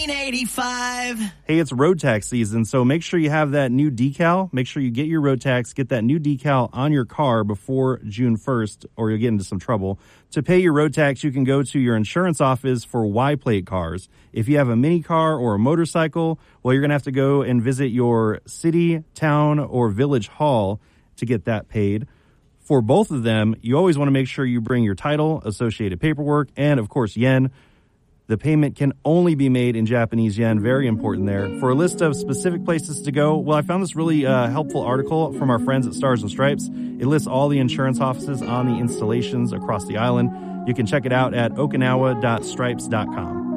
1985. Hey, it's road tax season, so make sure you have that new decal. Make sure you get your road tax, get that new decal on your car before June 1st, or you'll get into some trouble. To pay your road tax, you can go to your insurance office for Y-plate cars. If you have a mini car or a motorcycle, well, you're going to have to go and visit your city, town, or village hall to get that paid. For both of them, you always want to make sure you bring your title, associated paperwork, and, of course, yen. The payment can only be made in Japanese yen. Very important there. For a list of specific places to go, well, I found this really helpful article from our friends at Stars and Stripes. It lists all the insurance offices on the installations across the island. You can check it out at okinawa.stripes.com.